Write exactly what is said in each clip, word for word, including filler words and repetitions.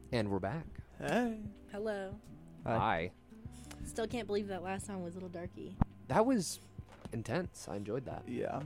And we're back. Hey. Hello. Hi. Hi. Still can't believe that last song was Little Darky. That was intense. I enjoyed that. Yeah.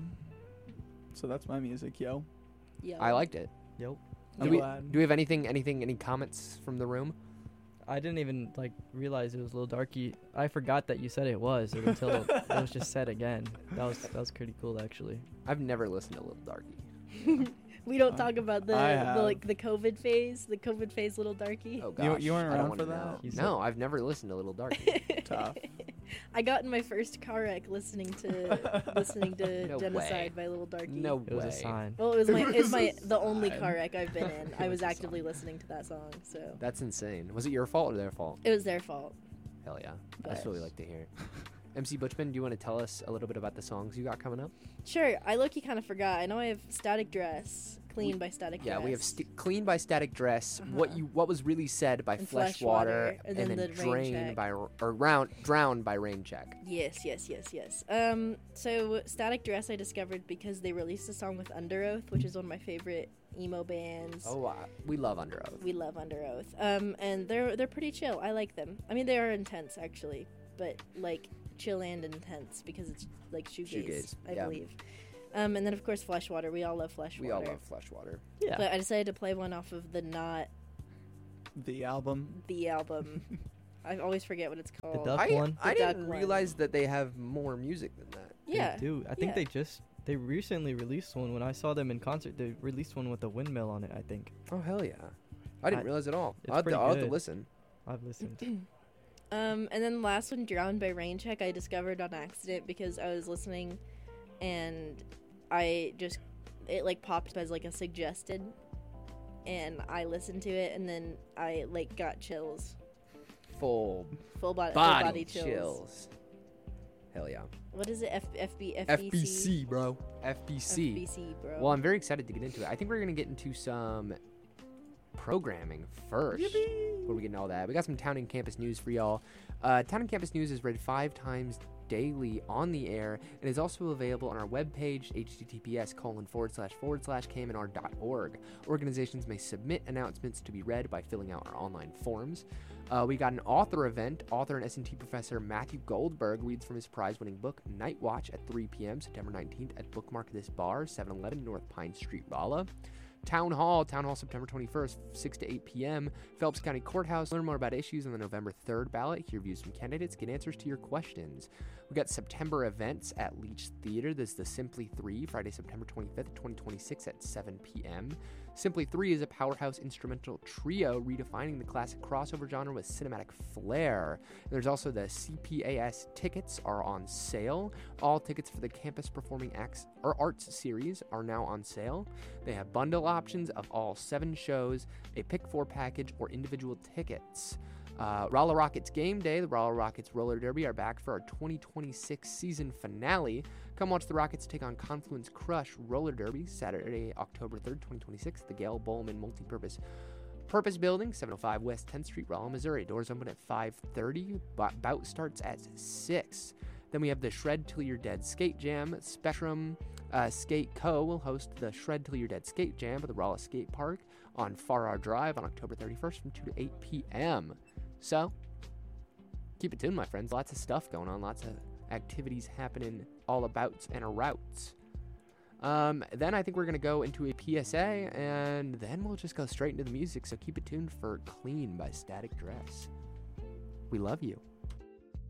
So that's my music, yo. Yeah. I liked it. Yep. I'm do, we, glad. do we have anything, anything, any comments from the room? I didn't even like realize it was Lil Darky. I forgot that you said it was until it was just said again. That was that was pretty cool actually. I've never listened to Little Darky. We don't I- talk about the, I the have. like the COVID phase, the COVID phase, Little Darky. Oh You- gosh, you weren't I don't around wanna for that? know. You No, said- I've never listened to Little Darky. Tough. I got in my first car wreck listening to listening to No Genocide way. by Little Darky. No It was way. a sign. Well, it was my It it was was my a the only sign. car wreck I've been in. I It was was a actively sign. listening to that song, so That's insane. Was it your fault or their fault? it was their fault. Hell yeah. That's But- really like to hear. M C Butchman, do you want to tell us a little bit about the songs you got coming up? Sure, I low-key kind of forgot. I know I have Static Dress, Clean We- by Static Yeah, Dress. we have st- Clean by Static Dress. What Uh-huh. you what was really said by And Fleshwater, Fleshwater, and then the Rain Drain Check. by or round Drown by Rain Check. Yes, yes, yes, yes. Um, so Static Dress I discovered because they released a song with Under Oath, which is one of my favorite emo bands. Oh, uh, we love Under Oath. We love Under Oath. Um, and they're they're pretty chill. I like them. I mean, they are intense actually, but like chill and intense because it's like shoegaze, Shoegaze, I yeah. believe. Um, and then of course Fleshwater. We all love Fleshwater. We all love Fleshwater. Yeah. But I decided to play one off of the Not The album. the album. I always forget what it's called. Duck I, one? I The didn't duck one. realize that they have more music than that. yeah. They do. I think yeah. they just they recently released one. When I saw them in concert, they released one with a windmill on it, I think. Oh hell yeah! I didn't I- realize at all. it's I'll have, to, pretty I'll have to good. listen. I've listened. Um, and then the last one, Drowned by Rain Check, I discovered on accident because I was listening and I just, it like popped as like a suggested and I listened to it and then I like got chills. Full Full body, body, full body chills. chills. Hell yeah! What is it? F- FB, FBC? F B C, bro. F B C. F B C, bro. Well, I'm very excited to get into it. I think we're gonna get into some programming first. Before we get into all that, we got some Town and Campus news for y'all. Uh, Town and Campus news is read five times daily on the air and is also available on our webpage, https colon forward slash forward slash kmnr dot org. Organizations may submit announcements to be read by filling out our online forms. Uh, we got an author event. Author and S and T professor Matthew Goldberg reads from his prize-winning book, Night Watch, at three p.m. September nineteenth at Bookmark This Bar, seven eleven North Pine Street, Rolla. Town Hall, Town Hall September twenty-first, six to eight p.m. Phelps County Courthouse. Learn more about issues on the November third ballot. Hear views from candidates. Get answers to your questions. We got September events at Leach Theater. This is the Simply three, Friday, September twenty-fifth, twenty twenty-six at seven p.m. Simply three is a powerhouse instrumental trio redefining the classic crossover genre with cinematic flair. There's also the C P A S tickets are on sale. All tickets for the Campus Performing Acts or Arts series are now on sale. They have bundle options of all seven shows, a pick four package, or individual tickets. Uh, Rolla Rockets Game Day, the Rolla Rockets Roller Derby are back for our twenty twenty-six season finale. Come watch the Rockets take on Confluence Crush Roller Derby Saturday, October third, twenty twenty-six, the Gail Bowman Multipurpose Purpose Building, seven oh five West tenth Street, Rolla, Missouri. Doors open at five thirty. Bout starts at six. Then we have the Shred Till You're Dead Skate Jam. Spectrum uh, Skate Co. will host the Shred Till You're Dead Skate Jam at the Rolla Skate Park on Farrar Drive on October thirty-first from two to eight p.m. So, keep it tuned, my friends. Lots of stuff going on. Lots of activities happening all abouts and arouts. Um, then I think we're going to go into a P S A, and then we'll just go straight into the music. So keep it tuned for Clean by Static Dress. We love you.